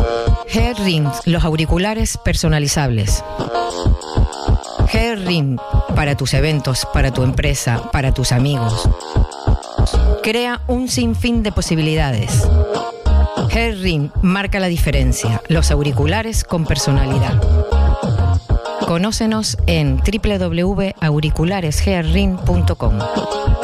Headrim, los auriculares personalizables. Headrim, para tus eventos, para tu empresa, para tus amigos. Crea un sinfín de posibilidades. Headrim marca la diferencia. Los auriculares con personalidad. Conócenos en www.auricularesheadrim.com.